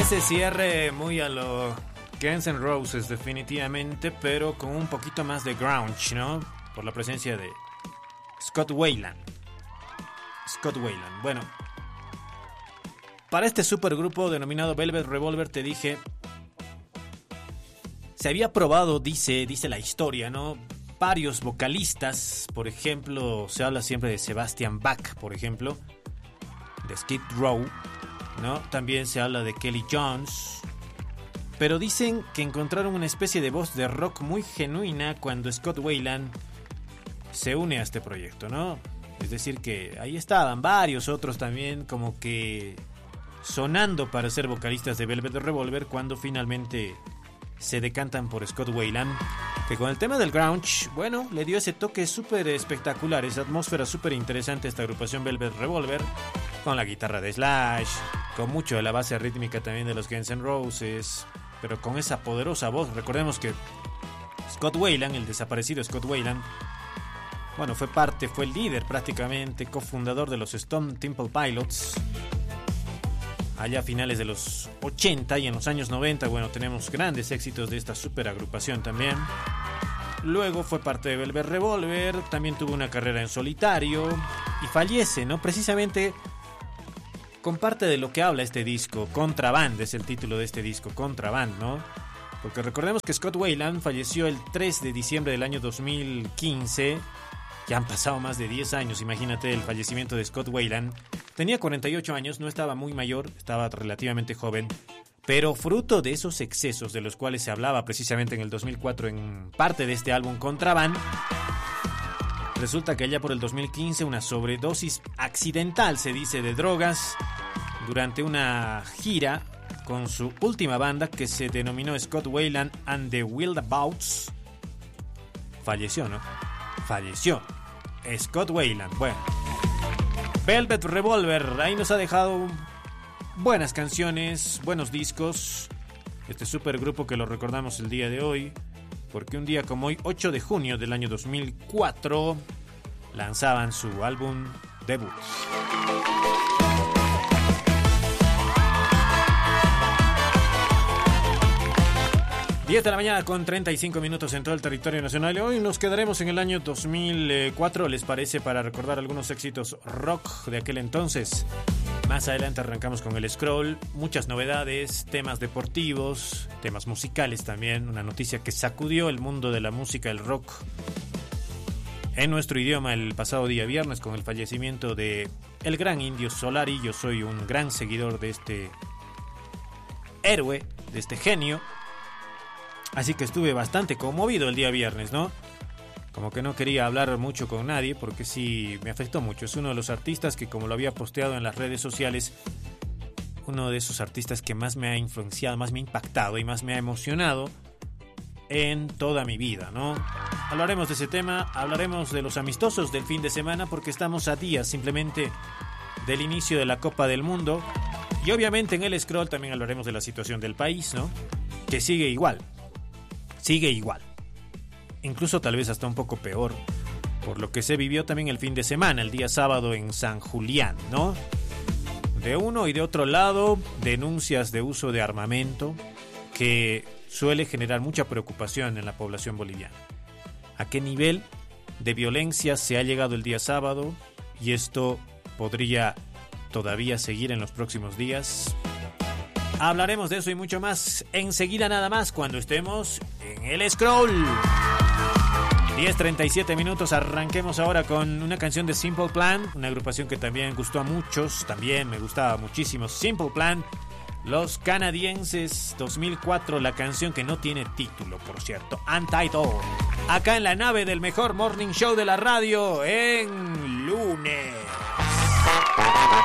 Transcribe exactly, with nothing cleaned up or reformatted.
Ese cierre muy a lo Guns N' Roses definitivamente, pero con un poquito más de grunge, ¿no? Por la presencia de Scott Weiland. Scott Weiland. Bueno, para este supergrupo denominado Velvet Revolver, te dije, se había probado, dice, dice la historia, ¿no? Varios vocalistas, por ejemplo, se habla siempre de Sebastian Bach, por ejemplo, de Skid Row, ¿no? También se habla de Kelly Jones, pero dicen que encontraron una especie de voz de rock muy genuina cuando Scott Weiland se une a este proyecto, ¿no? Es decir que ahí estaban varios otros también como que sonando para ser vocalistas de Velvet Revolver cuando finalmente se decantan por Scott Weiland, que con el tema del grunge, bueno, le dio ese toque súper espectacular, esa atmósfera súper interesante a esta agrupación Velvet Revolver, con la guitarra de Slash, con mucho de la base rítmica también de los Guns N' Roses, pero con esa poderosa voz. Recordemos que Scott Weiland, el desaparecido Scott Weiland, bueno, fue parte, fue el líder prácticamente, cofundador de los Stone Temple Pilots, allá a finales de los ochenta, y en los años noventa, bueno, tenemos grandes éxitos de esta super agrupación también. Luego fue parte de Velvet Revolver, también tuvo una carrera en solitario y fallece, ¿no? Precisamente con parte de lo que habla este disco, Contraband es el título de este disco, Contraband, ¿no? Porque recordemos que Scott Weiland falleció el tres de diciembre del año dos mil quince, ya han pasado más de diez años, imagínate el fallecimiento de Scott Weiland. Tenía cuarenta y ocho años, no estaba muy mayor, estaba relativamente joven, pero fruto de esos excesos de los cuales se hablaba precisamente en el dos mil cuatro en parte de este álbum Contraband, resulta que allá por el dos mil quince una sobredosis accidental, se dice, de drogas durante una gira con su última banda que se denominó Scott Weiland and the Wildabouts, falleció, ¿no? Falleció Scott Weiland. Bueno, Velvet Revolver ahí nos ha dejado buenas canciones, buenos discos. Este supergrupo que lo recordamos el día de hoy, porque un día como hoy, ocho de junio del año dos mil cuatro, lanzaban su álbum debut. diez de la mañana con treinta y cinco minutos en todo el territorio nacional. Hoy nos quedaremos en el año dos mil cuatro, ¿les parece? Para recordar algunos éxitos rock de aquel entonces. Más adelante arrancamos con el scroll, muchas novedades, temas deportivos, temas musicales también. Una noticia que sacudió el mundo de la música, el rock, en nuestro idioma el pasado día viernes con el fallecimiento de el gran Indio Solari. Yo soy un gran seguidor de este héroe, de este genio. Así que estuve bastante conmovido el día viernes, ¿no? Como que no quería hablar mucho con nadie porque sí me afectó mucho. Es uno de los artistas que, como lo había posteado en las redes sociales, uno de esos artistas que más me ha influenciado, más me ha impactado y más me ha emocionado en toda mi vida, ¿no? Hablaremos de ese tema, hablaremos de los amistosos del fin de semana porque estamos a días simplemente del inicio de la Copa del Mundo. Y obviamente en el scroll también hablaremos de la situación del país, ¿no? Que sigue igual. Sigue igual, incluso tal vez hasta un poco peor, por lo que se vivió también el fin de semana, el día sábado en San Julián, ¿no? De uno y de otro lado, denuncias de uso de armamento que suele generar mucha preocupación en la población boliviana. ¿A qué nivel de violencia se ha llegado el día sábado? Y esto podría todavía seguir en los próximos días. Hablaremos de eso y mucho más enseguida, nada más, cuando estemos en el scroll. diez treinta y siete minutos, arranquemos ahora con una canción de Simple Plan, una agrupación que también gustó a muchos, también me gustaba muchísimo. Simple Plan, los canadienses, dos mil cuatro, la canción que no tiene título, por cierto, Untitled. Acá en la nave del mejor morning show de la radio, en lunes.